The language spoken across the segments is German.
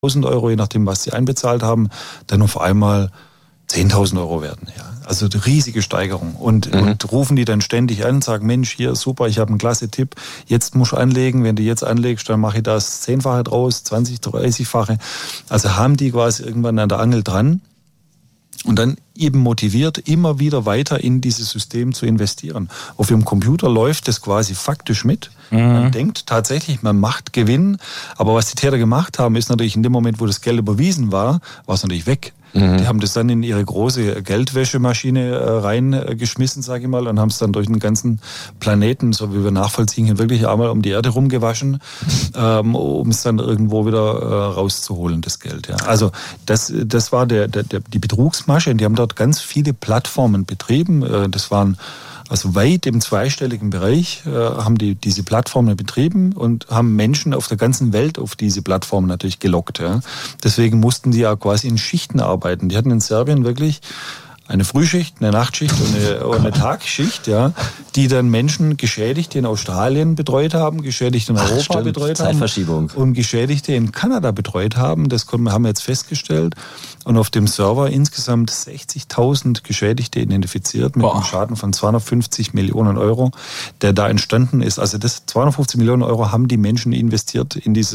1.000 Euro, je nachdem, was sie einbezahlt haben, dann auf einmal 10.000 Euro werden. Ja. Also eine riesige Steigerung. Und rufen die dann ständig an und sagen, Mensch, hier super, ich habe einen klasse Tipp, jetzt musst du anlegen, wenn du jetzt anlegst, dann mache ich das 10-fache draus, 20, 30-fache. Also haben die quasi irgendwann an der Angel dran und dann eben motiviert, immer wieder weiter in dieses System zu investieren. Auf ihrem Computer läuft das quasi faktisch mit. Man denkt tatsächlich, man macht Gewinn, aber was die Täter gemacht haben, ist natürlich in dem Moment, wo das Geld überwiesen war es natürlich weg. Die haben das dann in ihre große Geldwäschemaschine reingeschmissen, sage ich mal, und haben es dann durch den ganzen Planeten, so wie wir nachvollziehen können, wirklich einmal um die Erde rumgewaschen, um es dann irgendwo wieder rauszuholen, das Geld. Ja. Also das war die Betrugsmasche, und die haben dort ganz viele Plattformen betrieben. Das waren also weit im zweistelligen Bereich haben die diese Plattformen betrieben und haben Menschen auf der ganzen Welt auf diese Plattformen natürlich gelockt. Ja. Deswegen mussten die ja quasi in Schichten arbeiten. Die hatten in Serbien wirklich eine Frühschicht, eine Nachtschicht und eine Tagschicht, ja, die dann Menschen Geschädigte in Australien betreut haben, Geschädigte in Europa betreut haben und Geschädigte in Kanada betreut haben. Das haben wir jetzt festgestellt. Und auf dem Server insgesamt 60.000 Geschädigte identifiziert mit einem Schaden von 250 Millionen Euro, der da entstanden ist. Also das 250 Millionen Euro haben die Menschen investiert,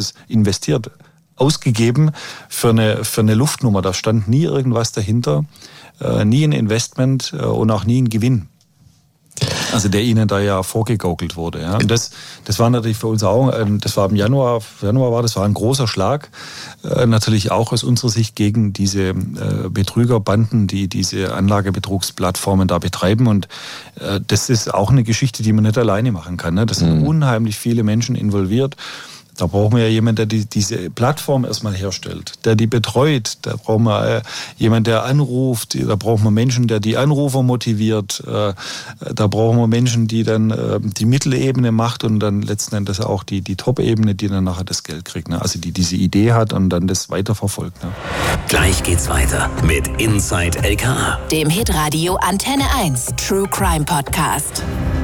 ausgegeben für eine Luftnummer. Da stand nie irgendwas dahinter. Nie ein Investment und auch nie ein Gewinn. Also der ihnen da ja vorgegaukelt wurde. Ja. Und das war natürlich für uns auch, das war im Januar war ein großer Schlag. Natürlich auch aus unserer Sicht gegen diese Betrügerbanden, die diese Anlagebetrugsplattformen da betreiben. Und das ist auch eine Geschichte, die man nicht alleine machen kann. Ne. Das sind unheimlich viele Menschen involviert. Da brauchen wir ja jemanden, der diese Plattform erstmal herstellt, der die betreut. Da brauchen wir jemanden, der anruft. Da brauchen wir Menschen, der die Anrufer motiviert. Da brauchen wir Menschen, die dann die Mittelebene macht und dann letzten Endes auch die Top-Ebene, die dann nachher das Geld kriegt. Ne? Also die diese Idee hat und dann das weiterverfolgt. Ne? Gleich geht's weiter mit Inside LKA, dem Hitradio Antenne 1 True Crime Podcast.